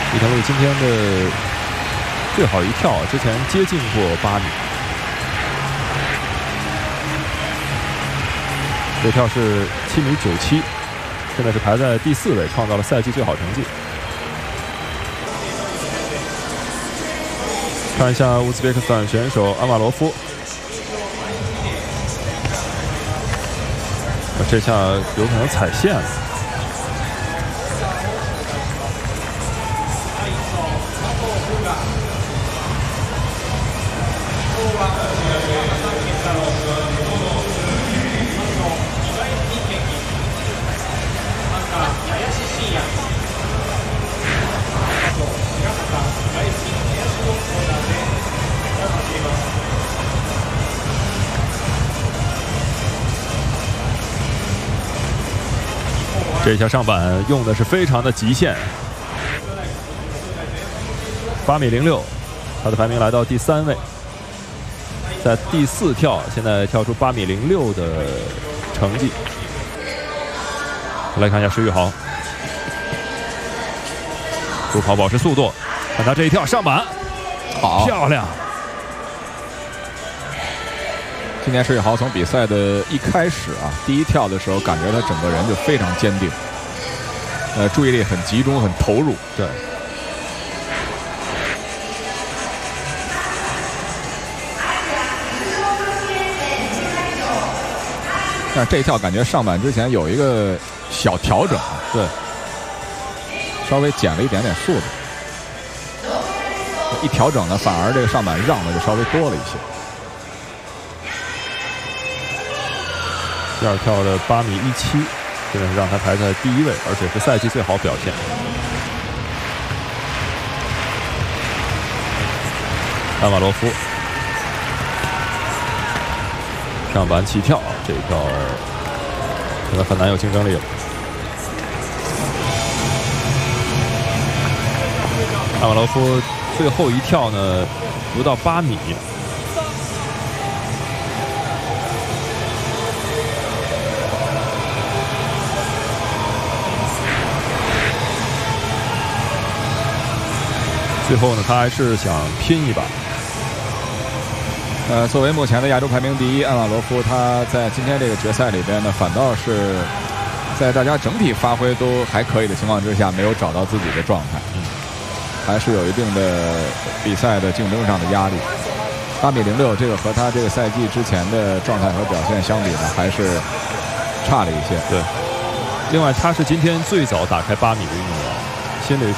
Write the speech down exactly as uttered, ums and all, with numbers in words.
伊藤陆今天的最好一跳，之前接近过八米，这跳是七米九七，现在是排在第四位，创造了赛季最好成绩。看一下乌兹别克斯坦选手阿马罗夫，这下有可能踩线了。这一下上板用的是非常的极限，八米零六，他的排名来到第三位，在第四跳，现在跳出八米零六的成绩。来看一下石宇豪，助跑保持速度，看他这一跳上板，好漂亮。 今年石宇豪从比赛的一开始啊，第一跳的时候，感觉他整个人就非常坚定，呃，注意力很集中，很投入。 对。 但是这一跳感觉上板之前有一个小调整， 对， 稍微减了一点点速度。一调整呢，反而这个上板让的就稍微多了一些。 第二跳的八米一七，现在是让他排在第一位，而且是赛季最好表现。阿马罗夫上板起跳，这一跳可能很难有竞争力了。阿马罗夫最后一跳呢，不到八米。最后呢，他还是想拼一把。 呃，作为目前的亚洲排名第一，阿马罗夫他在今天这个决赛里边呢，反倒是在大家整体发挥都还可以的情况之下，没有找到自己的状态，嗯，还是有一定的比赛的竞争上的压力。八米零六，这个和他这个赛季之前的状态和表现相比呢，还是差了一些。 对。另外，他是今天最早打开八米的运动员，新的一场。